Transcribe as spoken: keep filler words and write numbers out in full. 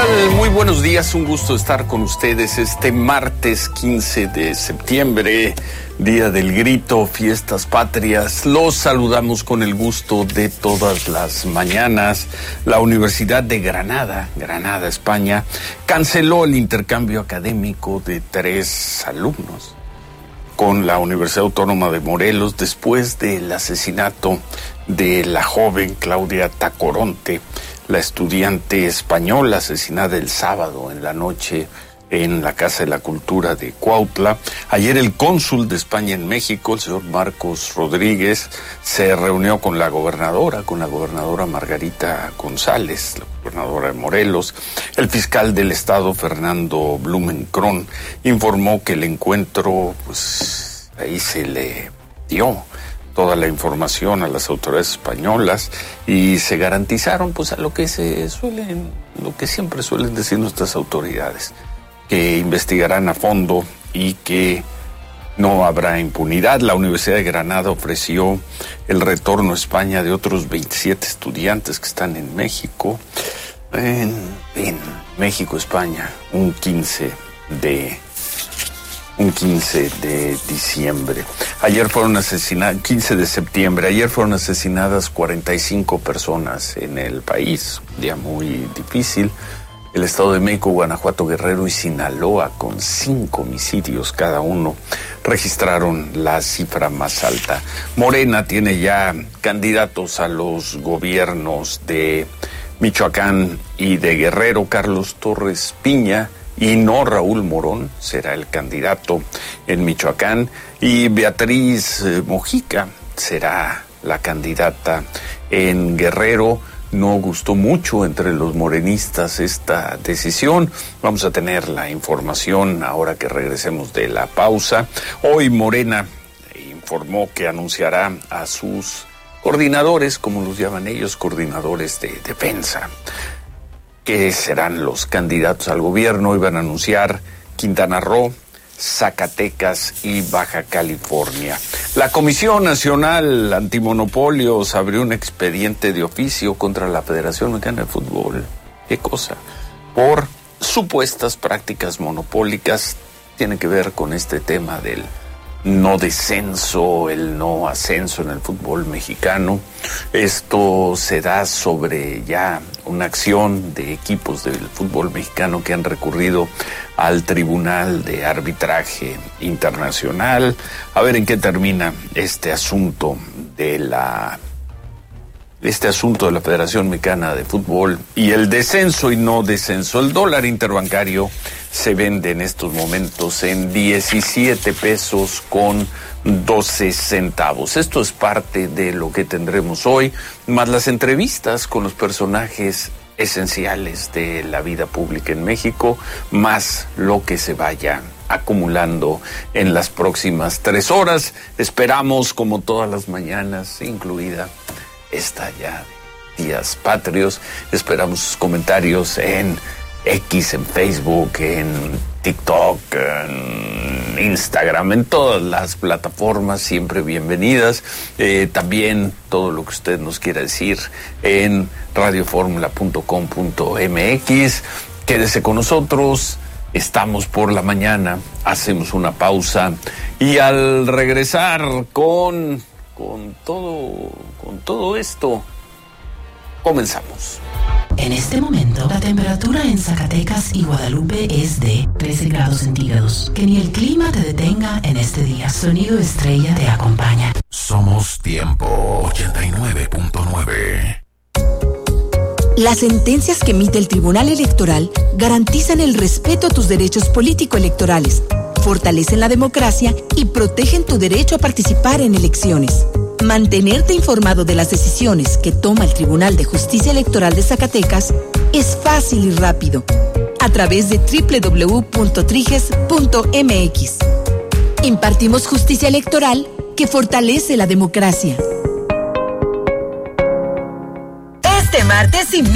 tal? Muy buenos días, un gusto estar con ustedes este martes quince de septiembre, Día del Grito, Fiestas Patrias. Los saludamos con el gusto de todas las mañanas. La Universidad de Granada, Granada, España, canceló el intercambio académico de tres alumnos con la Universidad Autónoma de Morelos después del asesinato de la joven Claudia Tacoronte, la estudiante española asesinada el sábado en la noche en la Casa de la Cultura de Cuautla. Ayer el cónsul de España en México, el señor Marcos Rodríguez, se reunió con la gobernadora, con la gobernadora Margarita González, la gobernadora de Morelos. El fiscal del estado, Fernando Blumenkron, informó que el encuentro, pues ahí se le dio toda la información a las autoridades españolas y se garantizaron pues a lo que se suelen, lo que siempre suelen decir nuestras autoridades, que investigarán a fondo y que no habrá impunidad. La Universidad de Granada ofreció el retorno a España de otros veintisiete estudiantes que están en México, en, en México, España, un quince de un quince de diciembre. Ayer fueron asesinadas, quince de septiembre, ayer fueron asesinadas cuarenta y cinco personas en el país, un día muy difícil. El Estado de México, Guanajuato, Guerrero y Sinaloa, con cinco homicidios cada uno, registraron la cifra más alta. Morena tiene ya candidatos a los gobiernos de Michoacán y de Guerrero. Carlos Torres Piña, y no Raúl Morón, será el candidato en Michoacán, y Beatriz Mojica será la candidata en Guerrero. No gustó mucho entre los morenistas esta decisión. Vamos a tener la información ahora que regresemos de la pausa. Hoy Morena informó que anunciará a sus coordinadores, como los llaman ellos, coordinadores de defensa, que serán los candidatos al gobierno. Iban a anunciar Quintana Roo, Zacatecas y Baja California. La Comisión Nacional Antimonopolios abrió un expediente de oficio contra la Federación Mexicana de Fútbol. ¿Qué cosa? Por supuestas prácticas monopólicas. Tiene que ver con este tema del no descenso, el no ascenso en el fútbol mexicano. Esto se da sobre ya una acción de equipos del fútbol mexicano que han recurrido al Tribunal de Arbitraje Internacional. A ver en qué termina este asunto de la este asunto de la Federación Mexicana de Fútbol y el descenso y no descenso. El dólar interbancario se vende en estos momentos en diecisiete pesos con doce centavos. Esto es parte de lo que tendremos hoy, más las entrevistas con los personajes esenciales de la vida pública en México, más lo que se vaya acumulando en las próximas tres horas. Esperamos, como todas las mañanas, incluida esta ya de Días Patrios, esperamos sus comentarios en X, en Facebook, en TikTok, en Instagram, en todas las plataformas, siempre bienvenidas. Eh, también todo lo que usted nos quiera decir en radioformula punto com punto m x. Quédese con nosotros, estamos por la mañana, hacemos una pausa y al regresar con, con todo, con todo esto, comenzamos. En este momento, la temperatura en Zacatecas y Guadalupe es de trece grados centígrados. Que ni el clima te detenga en este día. Sonido Estrella te acompaña. Somos Tiempo ochenta y nueve punto nueve. Las sentencias que emite el Tribunal Electoral garantizan el respeto a tus derechos político-electorales, fortalecen la democracia y protegen tu derecho a participar en elecciones. Mantenerte informado de las decisiones que toma el Tribunal de Justicia Electoral de Zacatecas es fácil y rápido, a través de doble u doble u doble u punto triges punto m x. Impartimos justicia electoral que fortalece la democracia. Este martes y